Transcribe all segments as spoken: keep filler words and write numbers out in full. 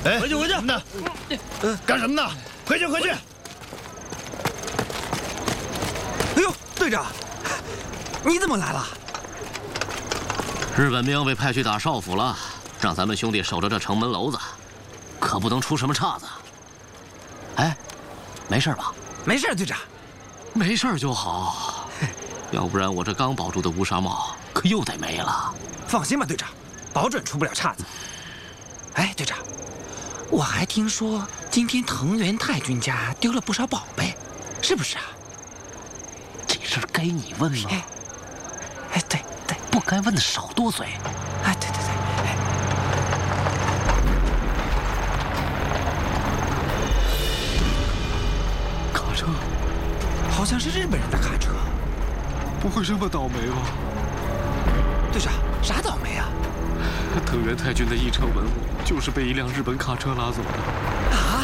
哎，回去回去！那，干什么呢？回去回去！ 哎呦，队长，你怎么来了？ 日本兵被派去打少府了，让咱们兄弟守着这城门楼子，可不能出什么岔子。哎，没事吧？ 没事，队长。 没事就好，要不然我这刚保住的乌纱帽可又得没了。 放心吧，队长，保准出不了岔子。哎，队长，我还听说今天藤原太君家丢了不少宝贝，是不是啊？ 这事儿该你问吗？ 哎，哎，对对， 不该问的少多嘴。 哎，对对对。哎， 卡车， 好像是日本人的卡车。 不会这么倒霉吧？ 队长，啥倒霉啊？ 藤原太君的一车文物就是被一辆日本卡车拉走的。 啊！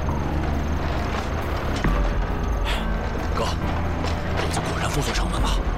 哥，楼子果然封锁城门了。